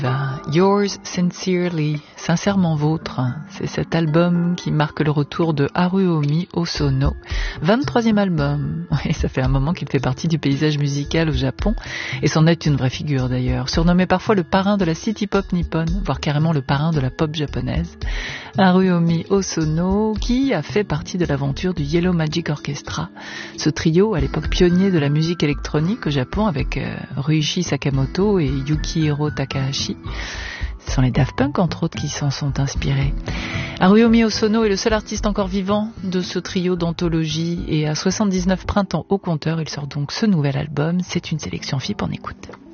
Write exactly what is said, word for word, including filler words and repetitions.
Yours Sincerely, sincèrement vôtre, c'est cet album qui marque le retour de Haruomi Hosono, vingt-troisième album. Oui, ça fait un moment qu'il fait partie du paysage musical au Japon et c'en est une vraie figure d'ailleurs, surnommé parfois le parrain de la city pop nippone, voire carrément le parrain de la pop japonaise. Haruomi Hosono qui a fait partie de l'aventure du Yellow Magic Orchestra, ce trio à l'époque pionnier de la musique électronique au Japon avec euh, Ryuichi Sakamoto et Yukihiro Takahashi. Ce sont les Daft Punk entre autres qui s'en sont inspirés. Haruomi Hosono est le seul artiste encore vivant de ce trio d'anthologie et à soixante-dix-neuf printemps au compteur, il sort donc ce nouvel album. C'est une sélection F I P en écoute.